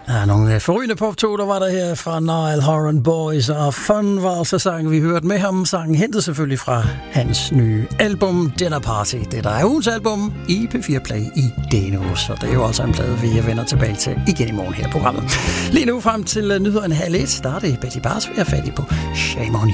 Ja, nogle forrygende poptoner var der her fra Niall Horan Boys, og Fun var altså sangen, vi hørte med ham. Sangen hentet selvfølgelig fra hans nye album Dinner Party. Det der er ugens album i P4 Play i denne uge, så det er jo altså en plade, vi vender tilbage til igen i morgen her i programmet. Lige nu frem til nyhederne 12:30, der er det Betty Bars, vi er fat i på Shame on